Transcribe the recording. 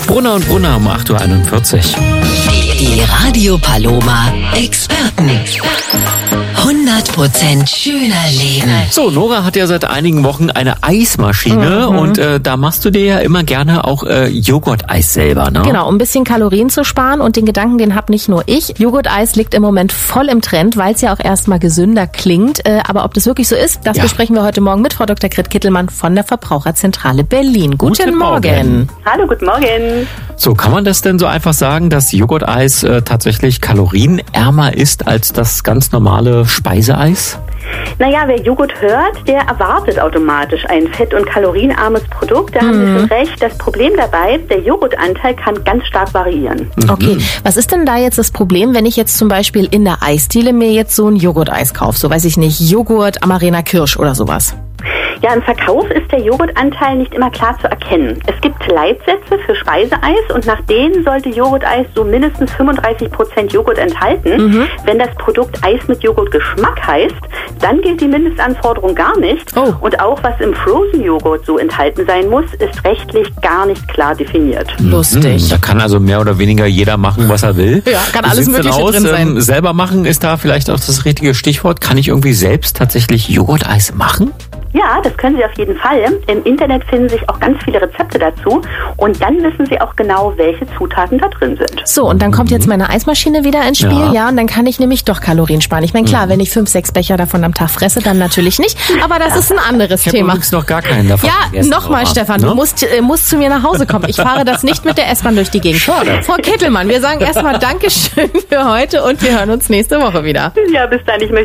Brunner und Brunner um 8.41 Uhr. Die Radio Paloma Experten. 100% schöner Leben. So, Nora hat ja seit einigen Wochen eine Eismaschine und da machst du dir ja immer gerne auch Joghurt-Eis selber, ne? Genau, um ein bisschen Kalorien zu sparen, und den Gedanken, den hab nicht nur ich. Joghurt-Eis liegt im Moment voll im Trend, weil es ja auch erstmal gesünder klingt. Aber ob das wirklich so ist, das besprechen wir heute Morgen mit Frau Dr. Grit Kittelmann von der Verbraucherzentrale Berlin. Guten Morgen. Hallo, guten Morgen. So, kann man das denn so einfach sagen, dass Joghurt-Eis tatsächlich kalorienärmer ist als das ganz normale Speiseeis? Naja, wer Joghurt hört, der erwartet automatisch ein fett- und kalorienarmes Produkt. Da haben Sie schon recht. Das Problem dabei, der Joghurtanteil kann ganz stark variieren. Okay, was ist denn da jetzt das Problem, wenn ich jetzt zum Beispiel in der Eisdiele mir jetzt so ein Joghurt-Eis kaufe? So, weiß ich nicht, Joghurt Amarena Kirsch oder sowas. Ja, im Verkauf ist der Joghurtanteil nicht immer klar zu erkennen. Es gibt Leitsätze für Speiseeis und nach denen sollte Joghurteis so mindestens 35% Joghurt enthalten. Wenn das Produkt Eis mit Joghurtgeschmack heißt, dann gilt die Mindestanforderung gar nicht. Oh. Und auch was im Frozen-Joghurt so enthalten sein muss, ist rechtlich gar nicht klar definiert. Lustig. Da kann also mehr oder weniger jeder machen, was er will. Ja, kann Wie alles sieht's denn Mögliche aus? drin sein. Selber machen ist da vielleicht auch das richtige Stichwort. Kann ich irgendwie selbst tatsächlich Joghurt-Eis machen? Ja, das können Sie auf jeden Fall. Im Internet finden sich auch ganz viele Rezepte dazu und dann wissen Sie auch genau, welche Zutaten da drin sind. So, und dann kommt jetzt meine Eismaschine wieder ins Spiel, ja, und dann kann ich nämlich doch Kalorien sparen. Ich meine, klar, wenn ich 5, 6 Becher davon am Tag fresse, dann natürlich nicht, aber das ist ein anderes Ich habe Thema. übrigens noch gar keinen davon Ja, gegessen, nochmal, Nora. Stefan, Ne? du musst zu mir nach Hause kommen. Ich fahre das nicht mit der S-Bahn durch die Gegend. Schade. Frau Kittelmann, wir sagen erstmal Dankeschön für heute und wir hören uns nächste Woche wieder. Ja, bis dann. Ich möchte